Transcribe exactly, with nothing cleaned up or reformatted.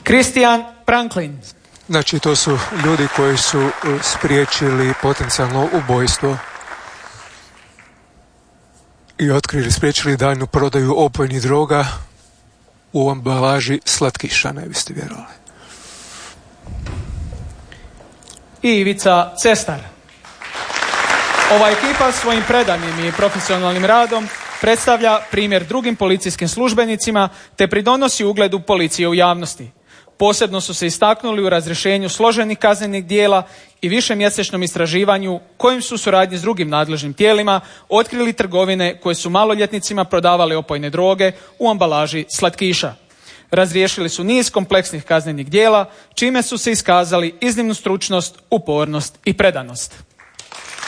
Christian Pranklin. Znači, to su ljudi koji su spriječili potencijalno ubojstvo i otkrili, spriječili daljnju prodaju opojnih droga u ambalaži slatkiša, ne biste vjerovali. I Ivica Cestar. Ova ekipa svojim predanim i profesionalnim radom predstavlja primjer drugim policijskim službenicima te pridonosi ugledu policije u javnosti. Posebno su se istaknuli u razrješenju složenih kaznenih djela i višemjesečnom istraživanju kojim su u suradnji s drugim nadležnim tijelima otkrili trgovine koje su maloljetnicima prodavale opojne droge u ambalaži slatkiša. Razriješili su niz kompleksnih kaznenih djela, čime su se iskazali iznimnu stručnost, upornost i predanost.